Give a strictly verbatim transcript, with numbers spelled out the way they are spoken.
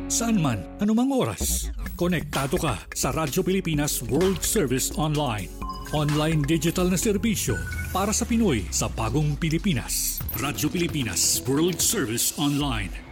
Saan man, anumang oras. Konektado ka sa Radyo Pilipinas World Service Online. Online digital na serbisyo para sa Pinoy sa bagong Pilipinas. Radyo Pilipinas World Service Online.